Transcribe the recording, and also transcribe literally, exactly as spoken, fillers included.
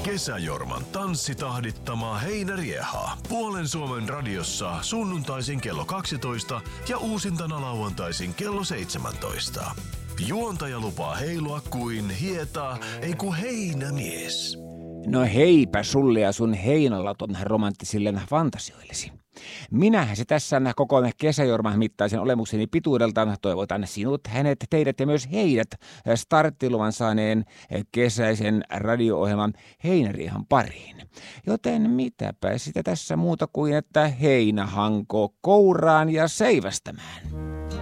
Kesäjorman tanssitahdittama heinärieha. Puolen Suomen radiossa sunnuntaisin kello kaksitoista ja uusintana lauantaisin kello seitsemäntoista. Juontaja lupaa heilua kuin hieta, ei ku heinämies. No heipä sulle ja sun heinälaton romanttisille fantasioillesi. Minähän se tässä koko kesäjorman mittaisen olemukseni pituudeltaan toivotan sinut, hänet, teidät ja myös heidät starttiluvan saaneen kesäisen radio-ohjelman Heinäriehan pariin. Joten mitäpä sitä tässä muuta kuin että heinä hankoo kouraan ja seivästämään.